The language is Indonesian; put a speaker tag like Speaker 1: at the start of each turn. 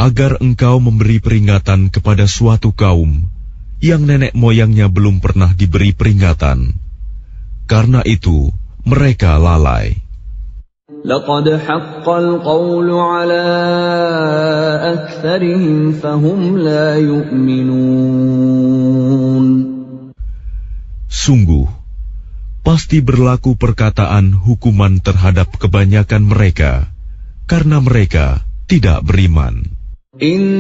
Speaker 1: agar engkau memberi peringatan kepada suatu kaum yang nenek moyangnya belum pernah diberi peringatan. Karena itu, mereka lalai.
Speaker 2: لقد حق القول على أكثرهم فهم لا يؤمنون.
Speaker 1: Sungguh, pasti berlaku perkataan hukuman terhadap kebanyakan mereka, karena mereka tidak beriman.